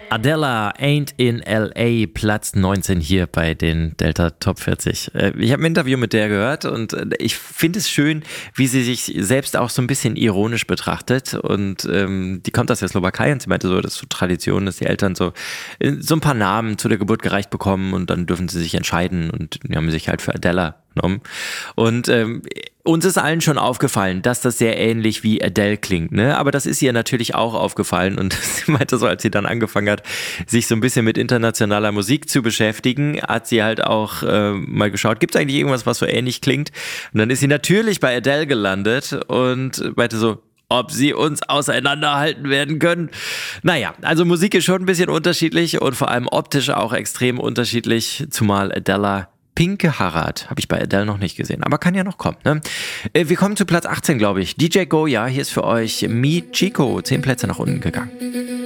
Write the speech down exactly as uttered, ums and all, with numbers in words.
Adele, Ain't in L A, Platz neunzehn hier bei den Delta Top vierzig. Ich habe ein Interview mit der gehört und ich finde es schön, wie sie sich selbst auch so ein bisschen ironisch betrachtet. Und ähm, die kommt aus der Slowakei und sie meinte so, das ist so Tradition, dass die Eltern so, so ein paar Namen zu der Geburt gereicht bekommen und dann dürfen sie sich entscheiden und die haben sich halt für Adele genommen. Und ähm, uns ist allen schon aufgefallen, dass das sehr ähnlich wie Adele klingt, ne? Aber das ist ihr natürlich auch aufgefallen und sie meinte so, als sie dann angefangen hat, sich so ein bisschen mit internationaler Musik zu beschäftigen, hat sie halt auch äh, mal geschaut, gibt es eigentlich irgendwas, was so ähnlich klingt? Und dann ist sie natürlich bei Adele gelandet und meinte so, ob sie uns auseinanderhalten werden können. Naja, also Musik ist schon ein bisschen unterschiedlich und vor allem optisch auch extrem unterschiedlich, zumal Adele pinke Haare hat. Habe ich bei Adele noch nicht gesehen, aber kann ja noch kommen, ne? Wir kommen zu Platz achtzehn, glaube ich. D J Goya, hier ist für euch Mi Chico, zehn Plätze nach unten gegangen.